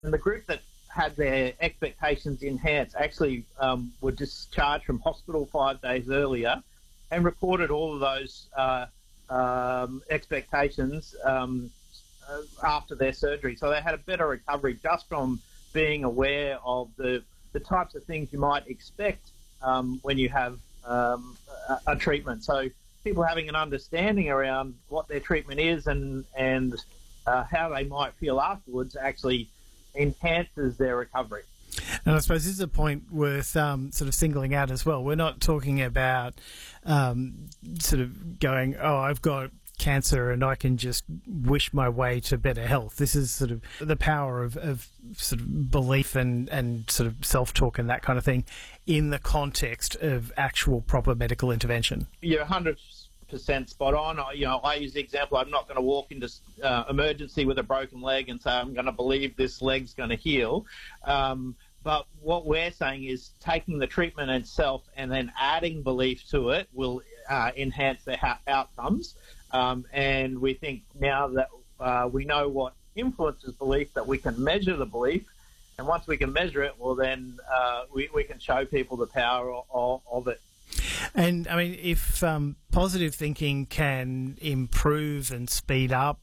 And the group that had their expectations enhanced actually were discharged from hospital 5 days earlier and reported all of those expectations after their surgery. So they had a better recovery just from being aware of the types of things you might expect when you have a treatment. So people having an understanding around what their treatment is and how they might feel afterwards actually enhances their recovery. And I suppose this is a point worth sort of singling out as well. We're not talking about sort of going, oh, I've got cancer and I can just wish my way to better health. This is sort of the power of sort of belief and sort of self-talk and that kind of thing in the context of actual proper medical intervention. You're 100% spot on. I use the example, I'm not going to walk into emergency with a broken leg and say I'm going to believe this leg's going to heal. But what we're saying is taking the treatment itself and then adding belief to it will enhance their outcomes. And we think now that we know what influences belief, that we can measure the belief. And once we can measure it, well, then we can show people the power of it. And, I mean, if positive thinking can improve and speed up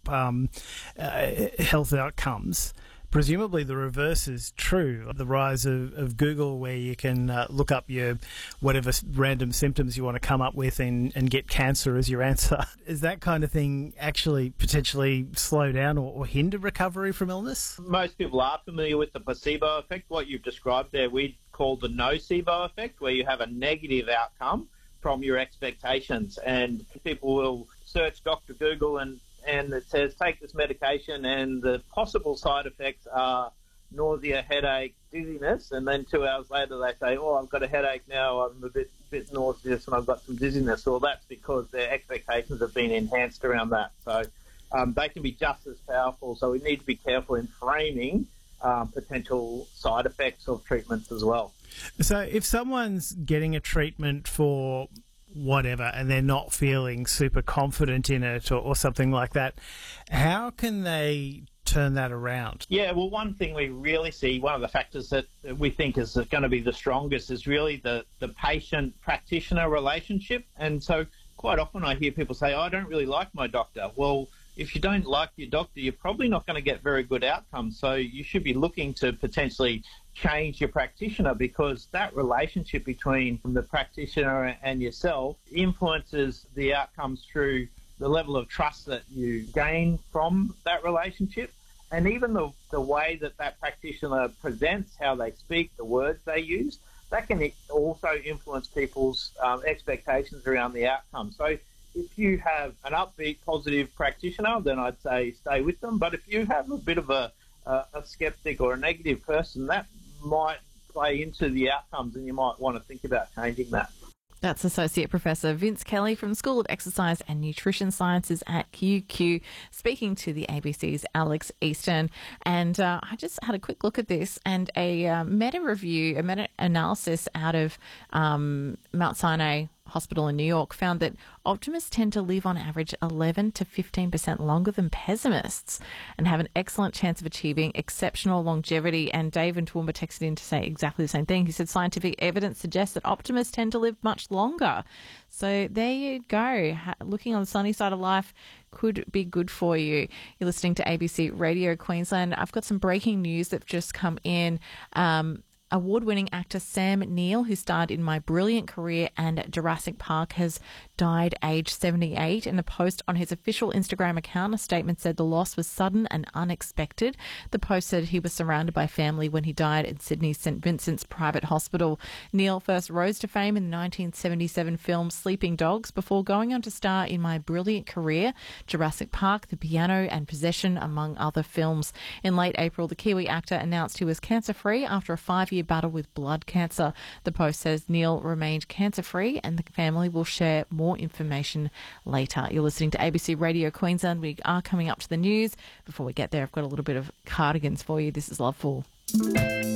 health outcomes, presumably the reverse is true. The rise of Google, where you can look up your whatever random symptoms you want to come up with and get cancer as your answer. Is that kind of thing actually potentially slow down or hinder recovery from illness? Most people are familiar with the placebo effect. What you've described there, we call the nocebo effect, where you have a negative outcome from your expectations. And people will search Dr. Google and it says, take this medication, and the possible side effects are nausea, headache, dizziness, and then 2 hours later they say, oh, I've got a headache now, I'm a bit nauseous, and I've got some dizziness. Well, that's because their expectations have been enhanced around that. So they can be just as powerful, so we need to be careful in framing potential side effects of treatments as well. So if someone's getting a treatment for whatever and they're not feeling super confident in it or something like that, how can they turn that around? Yeah, well, one thing we really see, one of the factors that we think is going to be the strongest is really the patient-practitioner relationship. And so quite often I hear people say, I don't really like my doctor. Well, if you don't like your doctor, you're probably not going to get very good outcomes. So you should be looking to potentially change your practitioner, because that relationship between the practitioner and yourself influences the outcomes through the level of trust that you gain from that relationship, and even the way that practitioner presents, how they speak, the words they use. That can also influence people's expectations around the outcome. So if you have an upbeat, positive practitioner, then I'd say stay with them. But if you have a bit of a skeptic or a negative person, that might play into the outcomes, and you might want to think about changing that. That's Associate Professor Vince Kelly from School of Exercise and Nutrition Sciences at QQ, speaking to the ABC's Alex Easton. And I just had a quick look at this, and a meta-analysis out of Mount Sinai Hospital in New York found that optimists tend to live on average 11 to 15% longer than pessimists and have an excellent chance of achieving exceptional longevity. And Dave and Toowoomba texted in to say exactly the same thing. He said scientific evidence suggests that optimists tend to live much longer. So there you go. Looking on the sunny side of life could be good for you. You're listening to ABC Radio Queensland. I've got some breaking news that's just come in. Award-winning actor Sam Neill, who starred in My Brilliant Career and Jurassic Park, has died aged 78. In a post on his official Instagram account, a statement said the loss was sudden and unexpected. The post said he was surrounded by family when he died in Sydney's St Vincent's Private Hospital. Neill first rose to fame in the 1977 film Sleeping Dogs before going on to star in My Brilliant Career, Jurassic Park, The Piano and Possession, among other films. In late April, the Kiwi actor announced he was cancer-free after a 5-year battle with blood cancer. The post says Neill remained cancer-free, and the family will share more information later. You're listening to ABC Radio Queensland. We are coming up to the news. Before we get there, I've got a little bit of Cardigans for you. This is Loveful.